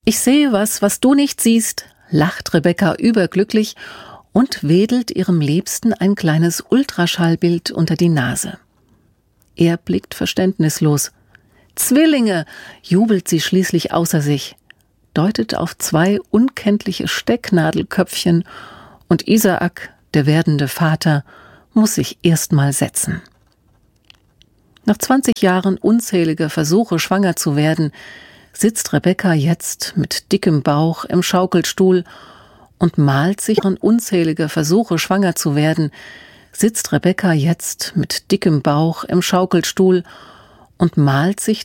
Ich sehe was du nicht siehst, lacht Rebecca überglücklich und wedelt ihrem Liebsten ein kleines Ultraschallbild unter die Nase. Er blickt verständnislos. Zwillinge, jubelt sie schließlich außer sich, deutet auf 2 unkenntliche Stecknadelköpfchen und Isaak, der werdende Vater, muss sich erstmal setzen. Nach 20 Jahren unzähliger Versuche, schwanger zu werden, sitzt Rebecca jetzt mit dickem Bauch im Schaukelstuhl und malt sich unzählige Versuche, schwanger zu werden, sitzt Rebecca jetzt mit dickem Bauch im Schaukelstuhl und malt sich